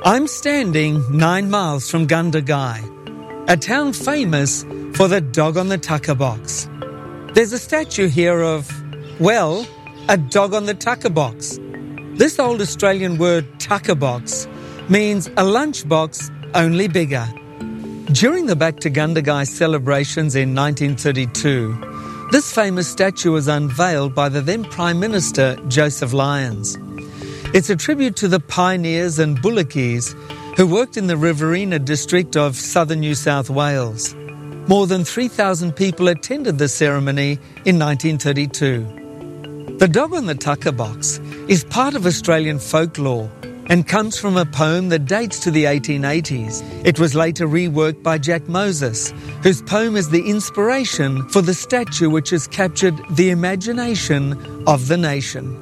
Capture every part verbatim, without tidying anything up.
I'm standing nine miles from Gundagai, a town famous for the dog on the tucker box. There's a statue here of, well, a dog on the tucker box. This old Australian word tucker box means a lunchbox, only bigger. During the Back to Gundagai celebrations in nineteen thirty-two, this famous statue was unveiled by the then Prime Minister Joseph Lyons. It's a tribute to the pioneers and bullockis who worked in the Riverina district of southern New South Wales. More than three thousand people attended the ceremony in nineteen thirty-two. The dog on the tucker box is part of Australian folklore and comes from a poem that dates to the eighteen eighties. It was later reworked by Jack Moses, whose poem is the inspiration for the statue which has captured the imagination of the nation.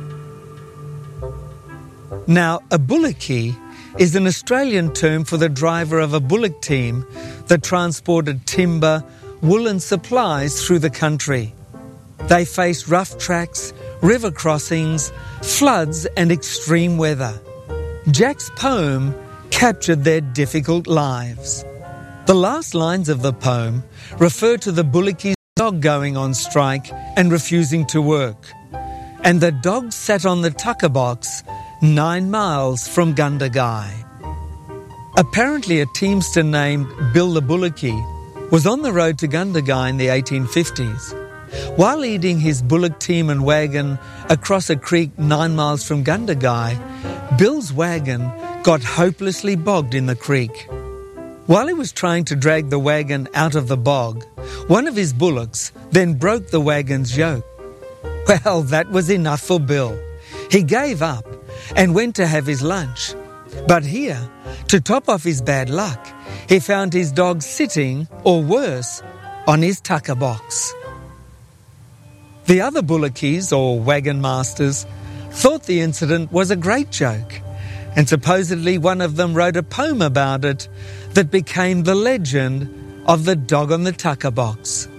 Now, a bullocky is an Australian term for the driver of a bullock team that transported timber, wool and supplies through the country. They faced rough tracks, river crossings, floods and extreme weather. Jack's poem captured their difficult lives. The last lines of the poem refer to the bullocky's dog going on strike and refusing to work. And the dog sat on the tucker box nine miles from Gundagai. Apparently a teamster named Bill the Bullocky was on the road to Gundagai in the eighteen fifties. While leading his bullock team and wagon across a creek nine miles from Gundagai, Bill's wagon got hopelessly bogged in the creek. While he was trying to drag the wagon out of the bog, one of his bullocks then broke the wagon's yoke. Well, that was enough for Bill. He gave up and went to have his lunch. But here, to top off his bad luck, he found his dog sitting, or worse, on his tucker box. The other bullockies, or wagon masters, thought the incident was a great joke, and supposedly one of them wrote a poem about it that became the legend of the dog on the tucker box.